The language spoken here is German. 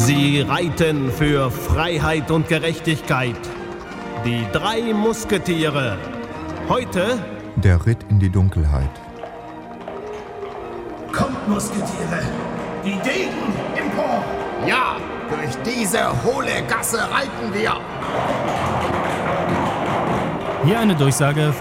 Sie reiten für Freiheit und Gerechtigkeit. Die 3 Musketiere. Heute Der Ritt in die Dunkelheit. Kommt, Musketiere! Die Degen empor! Ja, durch diese hohle Gasse reiten wir! Hier eine Durchsage